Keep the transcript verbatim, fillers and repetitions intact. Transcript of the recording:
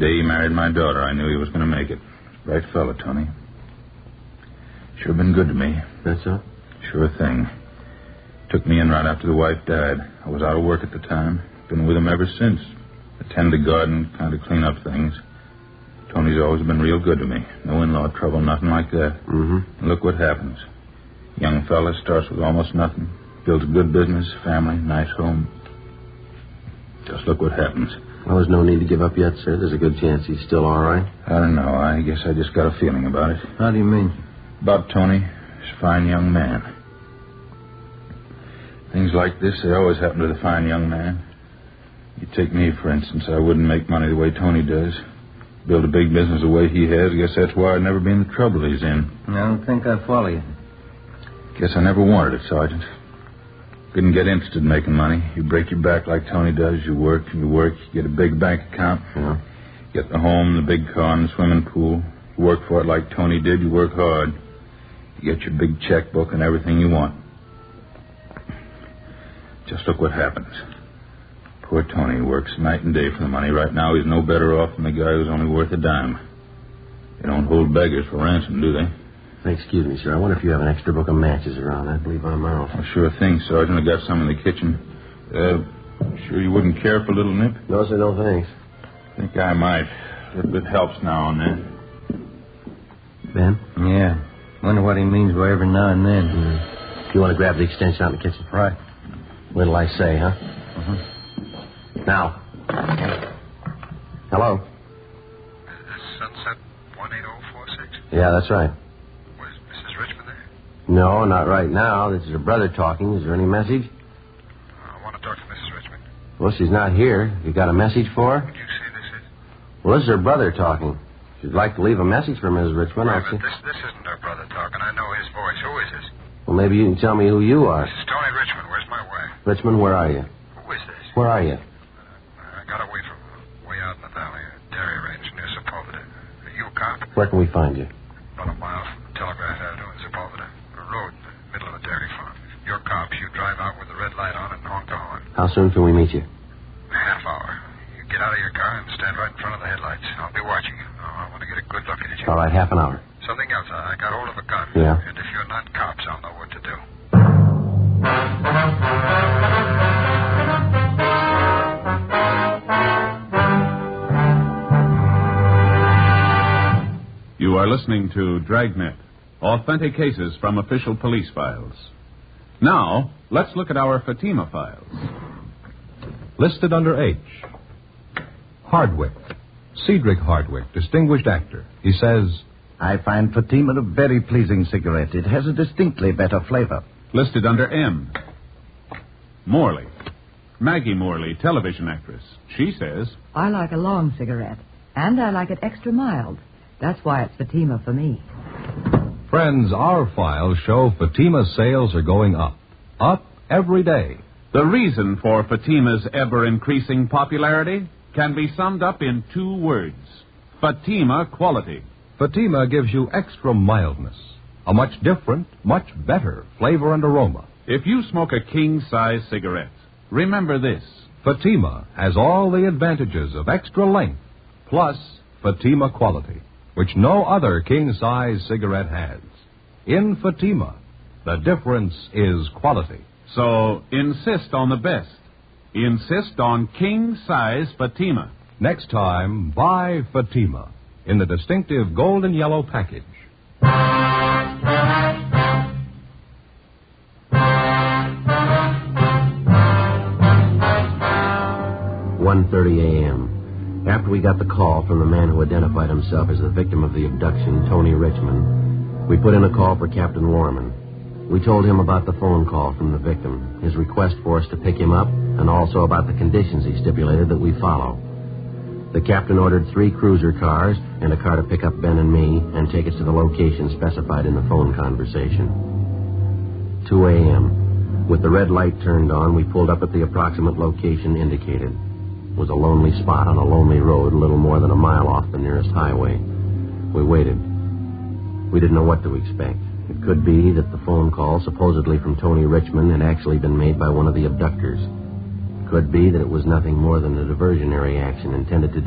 The day he married my daughter, I knew he was going to make it. Right fella, Tony. Sure been good to me. That's so? Sure thing. Took me in right after the wife died. I was out of work at the time. Been with him ever since. Attend the garden, kind of clean up things. Tony's always been real good to me. No in-law trouble, nothing like that. Mm-hmm. And look what happens. Young fella starts with almost nothing. Builds a good business, family, nice home. Just look what happens. Well, there's no need to give up yet, sir. There's a good chance he's still all right. I don't know. I guess I just got a feeling about it. How do you mean? About Tony. He's a fine young man. Things like this, they always happen to the fine young man. You take me, for instance. I wouldn't make money the way Tony does. Build a big business the way he has. I guess that's why I'd never been in the trouble he's in. I don't think I follow you. Guess I never wanted it, Sergeant. Couldn't get interested in making money. You break your back like Tony does. You work and you work. You get a big bank account. Yeah. Get the home, the big car, and the swimming pool. You work for it like Tony did. You work hard. You get your big checkbook and everything you want. Just look what happens. Poor Tony works night and day for the money. Right now, he's no better off than the guy who's only worth a dime. They don't hold beggars for ransom, do they? Excuse me, sir. I wonder if you have an extra book of matches around. I believe I'm out. Oh, sure thing, Sergeant. I got some in the kitchen. Uh, sure you wouldn't care for a little nip? No, sir, no thanks. Think I might. A little bit helps now and then. Ben? Yeah. Wonder what he means by every now and then. Mm. You want to grab the extension out in the kitchen? Right. What'll I say, huh? Uh-huh. Now. Hello? Sunset one eight oh four six? Yeah, that's right. Was Missus Richmond there? No, not right now. This is her brother talking. Is there any message? Uh, I want to talk to Missus Richmond. Well, she's not here. You got a message for her? Would you say this is? Well, this is her brother talking. If you'd like to leave a message for Missus Richmond, Wait a I'll see. minute. This, this isn't her brother talking. I know his voice. Who is this? Well, maybe you can tell me who you are. This is Tony Richmond. Where's my wife? Richmond, where are you? Who is this? Where are you? Uh, I got away from way out in the valley, a dairy range near Sepulveda. Are you a cop? Where can we find you? About a mile from Telegraph Avenue in Sepulveda. A road in the middle of a dairy farm. If you're cops, you drive out with the red light on and honk the horn. How soon can we meet you? A half hour. You get out of your car and stand right in front of the headlights. I'll be watching you. Oh, I want to get a good look at you. All right, half an hour. Something else. I got hold of a gun. Yeah. And if you're not cops, I'll know what to do. You are listening to Dragnet, authentic cases from official police files. Now, let's look at our Fatima files. Listed under H. Hardwick. Cedric Hardwick, distinguished actor. He says, I find Fatima a very pleasing cigarette. It has a distinctly better flavor. Listed under M. Morley. Maggie Morley, television actress. She says, I like a long cigarette, and I like it extra mild. That's why it's Fatima for me. friends, our files show Fatima's sales are going up. Up every day. The reason for Fatima's ever-increasing popularity can be summed up in two words. Fatima quality. Fatima gives you extra mildness, a much different, much better flavor and aroma. If you smoke a king-size cigarette, remember this. Fatima has all the advantages of extra length, plus Fatima quality, which no other king-size cigarette has. In Fatima, the difference is quality. So insist on the best. Insist on king-size Fatima. Next time, buy Fatima in the distinctive golden yellow package. one thirty a.m. After we got the call from the man who identified himself as the victim of the abduction, Tony Richmond, we put in a call for Captain Lorman. We told him about the phone call from the victim, his request for us to pick him up, and also about the conditions he stipulated that we follow. The captain ordered three cruiser cars and a car to pick up Ben and me and take us to the location specified in the phone conversation. two a.m. With the red light turned on, we pulled up at the approximate location indicated. It was a lonely spot on a lonely road a little more than a mile off the nearest highway. We waited. We didn't know what to expect. It could be that the phone call, supposedly from Tony Richmond, had actually been made by one of the abductors. It could be that it was nothing more than a diversionary action intended to